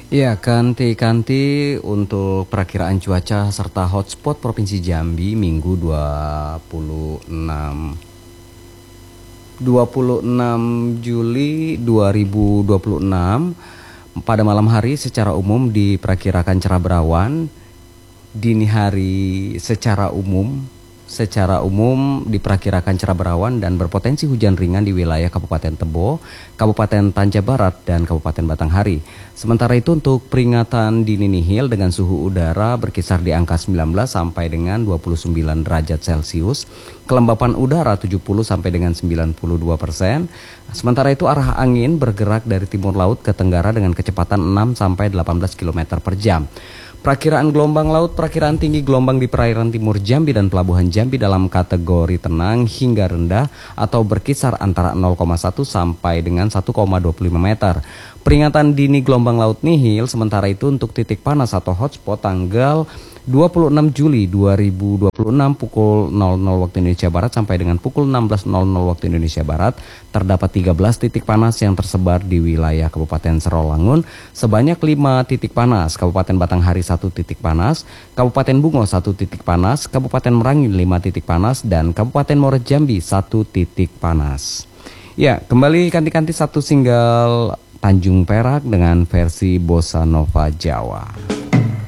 Ya, kanti-kanti untuk perakiraan cuaca serta hotspot Provinsi Jambi Minggu 26 Juli 2026. Pada malam hari secara umum diperkirakan cerah berawan. Dini hari secara umum diperkirakan cerah berawan dan berpotensi hujan ringan di wilayah Kabupaten Tebo, Kabupaten Tanjab Barat, dan Kabupaten Batanghari. Sementara itu untuk peringatan dini nihil dengan suhu udara berkisar di angka 19 sampai dengan 29 derajat Celcius, kelembapan udara 70 sampai dengan 92%. Sementara itu arah angin bergerak dari timur laut ke tenggara dengan kecepatan 6 sampai 18 km per jam. Perakiraan gelombang laut, perakiraan tinggi gelombang di perairan timur Jambi dan pelabuhan Jambi dalam kategori tenang hingga rendah atau berkisar antara 0,1 sampai dengan 1,25 meter. Peringatan dini gelombang laut nihil. Sementara itu untuk titik panas atau hotspot tanggal 26 Juli 2026 pukul 00 waktu Indonesia Barat sampai dengan pukul 16.00 waktu Indonesia Barat terdapat 13 titik panas yang tersebar di wilayah Kabupaten Serawangun sebanyak 5 titik panas, Kabupaten Batanghari 1 titik panas, Kabupaten Bungo 1 titik panas, Kabupaten Merangin 5 titik panas, dan Kabupaten Muara Jambi 1 titik panas. Ya, kembali kanti-kanti satu single Tanjung Perak dengan versi Bossa Nova Jawa.